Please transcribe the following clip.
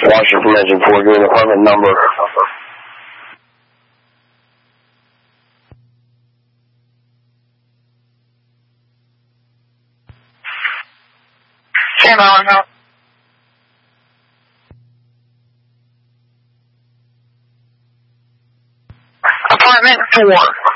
Washington from engine 4, give me an apartment number. Stand on, no. Apartment 4.